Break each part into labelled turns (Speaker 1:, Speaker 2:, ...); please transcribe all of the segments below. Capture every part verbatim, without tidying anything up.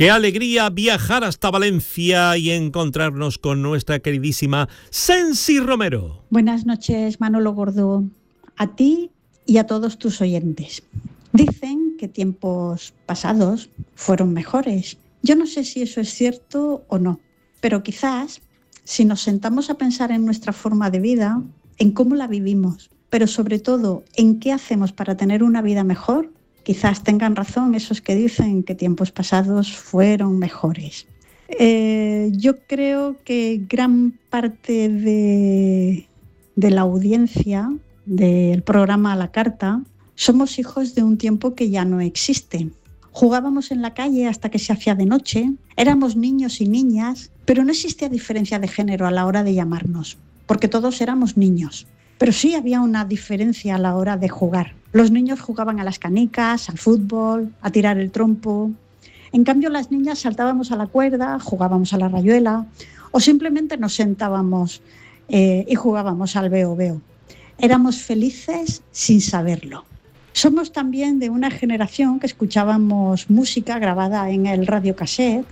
Speaker 1: Qué alegría viajar hasta Valencia y encontrarnos con nuestra queridísima Sensi Romero.
Speaker 2: Buenas noches, Manolo Gordo, a ti y a todos tus oyentes. Dicen que tiempos pasados fueron mejores. Yo no sé si eso es cierto o no, pero quizás si nos sentamos a pensar en nuestra forma de vida, en cómo la vivimos, pero sobre todo en qué hacemos para tener una vida mejor, quizás tengan razón esos que dicen que tiempos pasados fueron mejores. Eh, yo creo que gran parte de, de la audiencia del programa A la Carta somos hijos de un tiempo que ya no existe. Jugábamos en la calle hasta que se hacía de noche, éramos niños y niñas, pero no existía diferencia de género a la hora de llamarnos, porque todos éramos niños. Pero sí había una diferencia a la hora de jugar. Los niños jugaban a las canicas, al fútbol, a tirar el trompo. En cambio, las niñas saltábamos a la cuerda, jugábamos a la rayuela o simplemente nos sentábamos eh, y jugábamos al veo veo. Éramos felices sin saberlo. Somos también de una generación que escuchábamos música grabada en el radiocassette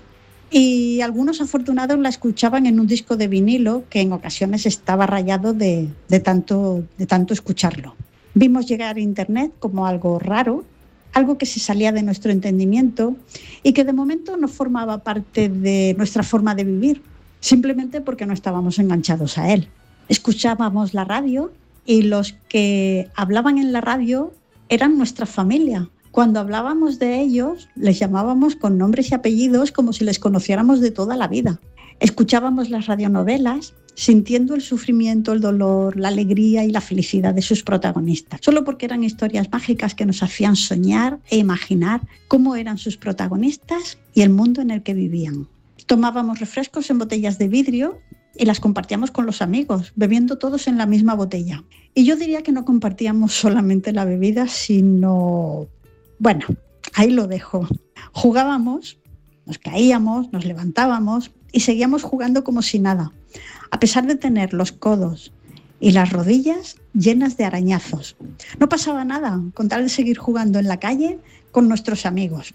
Speaker 2: y algunos afortunados la escuchaban en un disco de vinilo que en ocasiones estaba rayado de, de, tanto, de tanto escucharlo. Vimos llegar a Internet como algo raro, algo que se salía de nuestro entendimiento y que de momento no formaba parte de nuestra forma de vivir, simplemente porque no estábamos enganchados a él. Escuchábamos la radio y los que hablaban en la radio eran nuestra familia. Cuando hablábamos de ellos, les llamábamos con nombres y apellidos como si les conociéramos de toda la vida. Escuchábamos las radionovelas, sintiendo el sufrimiento, el dolor, la alegría y la felicidad de sus protagonistas, solo porque eran historias mágicas que nos hacían soñar e imaginar cómo eran sus protagonistas y el mundo en el que vivían. Tomábamos refrescos en botellas de vidrio y las compartíamos con los amigos, bebiendo todos en la misma botella. Y yo diría que no compartíamos solamente la bebida, sino... Bueno, ahí lo dejo. Jugábamos, nos caíamos, nos levantábamos y seguíamos jugando como si nada, a pesar de tener los codos y las rodillas llenas de arañazos. No pasaba nada con tal de seguir jugando en la calle con nuestros amigos.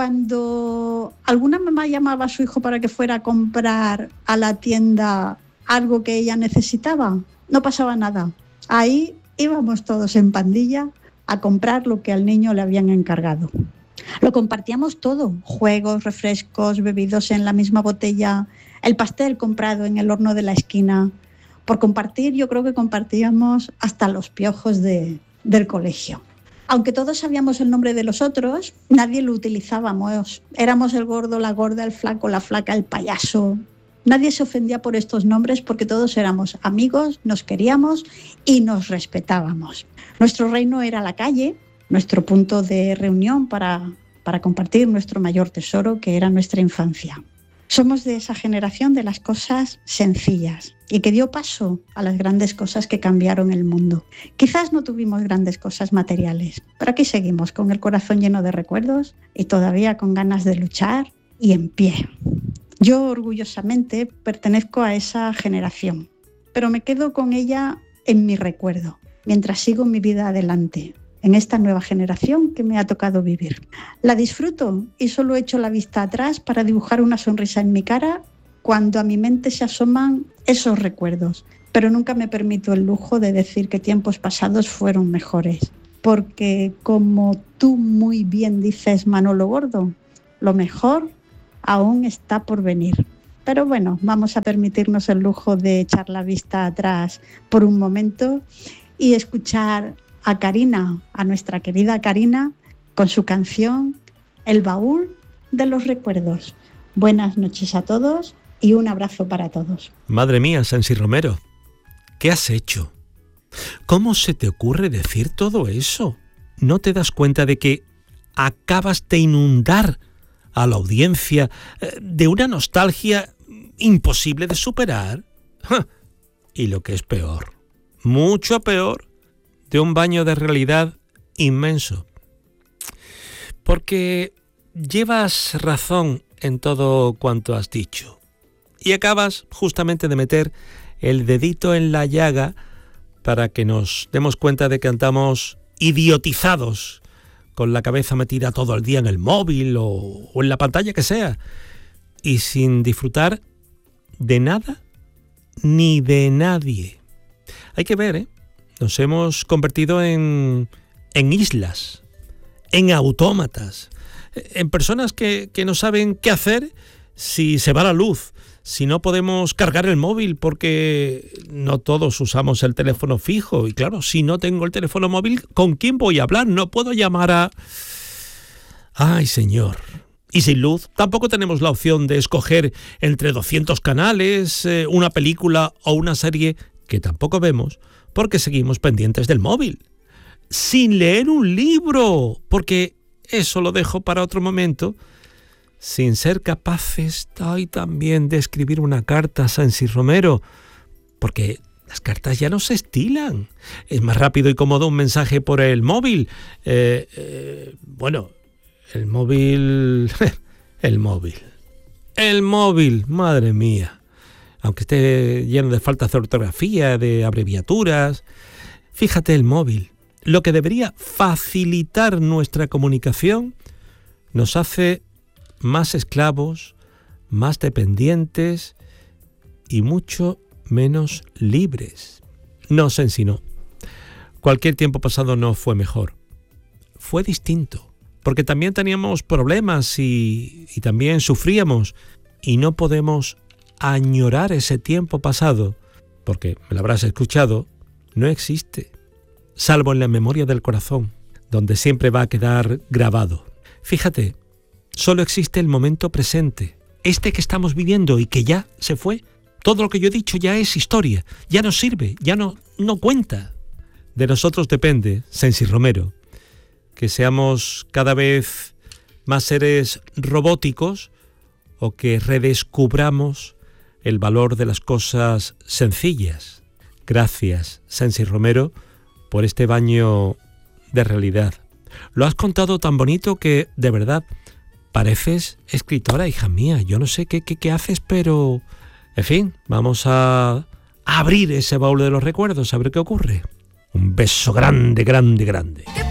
Speaker 2: Cuando alguna mamá llamaba a su hijo para que fuera a comprar a la tienda algo que ella necesitaba, no pasaba nada. Ahí íbamos todos en pandilla a comprar lo que al niño le habían encargado. Lo compartíamos todo, juegos, refrescos, bebidos en la misma botella, el pastel comprado en el horno de la esquina. Por compartir, yo creo que compartíamos hasta los piojos de, del colegio. Aunque todos sabíamos el nombre de los otros, nadie lo utilizábamos. Éramos el gordo, la gorda, el flaco, la flaca, el payaso. Nadie se ofendía por estos nombres porque todos éramos amigos, nos queríamos y nos respetábamos. Nuestro reino era la calle, nuestro punto de reunión para, para compartir nuestro mayor tesoro, que era nuestra infancia. Somos de esa generación de las cosas sencillas y que dio paso a las grandes cosas que cambiaron el mundo. Quizás no tuvimos grandes cosas materiales, pero aquí seguimos con el corazón lleno de recuerdos y todavía con ganas de luchar y en pie. Yo orgullosamente pertenezco a esa generación, pero me quedo con ella en mi recuerdo, mientras sigo mi vida adelante, en esta nueva generación que me ha tocado vivir. La disfruto y solo echo la vista atrás para dibujar una sonrisa en mi cara cuando a mi mente se asoman esos recuerdos, pero nunca me permito el lujo de decir que tiempos pasados fueron mejores, porque como tú muy bien dices, Manolo Gordo, lo mejor aún está por venir. Pero bueno, vamos a permitirnos el lujo de echar la vista atrás por un momento y escuchar a Karina, a nuestra querida Karina, con su canción El baúl de los recuerdos. Buenas noches a todos y un abrazo para todos.
Speaker 1: Madre mía, Sensi Romero, ¿qué has hecho? ¿Cómo se te ocurre decir todo eso? ¿No te das cuenta de que acabas de inundar a la audiencia de una nostalgia imposible de superar? Y lo que es peor, mucho peor, de un baño de realidad inmenso. Porque llevas razón en todo cuanto has dicho y acabas justamente de meter el dedito en la llaga para que nos demos cuenta de que andamos idiotizados con la cabeza metida todo el día en el móvil o, o en la pantalla que sea, y sin disfrutar de nada ni de nadie. Hay que ver, ¿eh? Nos hemos convertido en, en islas, en autómatas, en personas que, que no saben qué hacer si se va la luz, si no podemos cargar el móvil porque no todos usamos el teléfono fijo. Y claro, si no tengo el teléfono móvil, ¿con quién voy a hablar? No puedo llamar a... ¡Ay, señor! Y sin luz, tampoco tenemos la opción de escoger entre doscientos canales, eh, una película o una serie que tampoco vemos porque seguimos pendientes del móvil. Sin leer un libro, porque eso lo dejo para otro momento. Sin ser capaces ay, también de escribir una carta a Sansi Romero, porque las cartas ya no se estilan. Es más rápido y cómodo un mensaje por el móvil. Eh, eh, bueno, el móvil... el móvil. El móvil, madre mía. Aunque esté lleno de faltas de ortografía, de abreviaturas. Fíjate, el móvil, lo que debería facilitar nuestra comunicación, nos hace más esclavos, más dependientes y mucho menos libres. No sé si no. Cualquier tiempo pasado no fue mejor. Fue distinto, porque también teníamos problemas y, y también sufríamos, y no podemos añorar ese tiempo pasado, porque, me lo habrás escuchado, no existe, salvo en la memoria del corazón, donde siempre va a quedar grabado. Fíjate, solo existe el momento presente, este que estamos viviendo y que ya se fue. Todo lo que yo he dicho ya es historia, ya no sirve, ya no, no cuenta. De nosotros depende, Sansi Romero, que seamos cada vez más seres robóticos o que redescubramos el valor de las cosas sencillas. Gracias, Sansi Romero, por este baño de realidad. Lo has contado tan bonito que, de verdad, pareces escritora, hija mía. Yo no sé qué, qué, qué haces, pero... En fin, vamos a abrir ese baúl de los recuerdos, a ver qué ocurre. Un beso grande, grande, grande.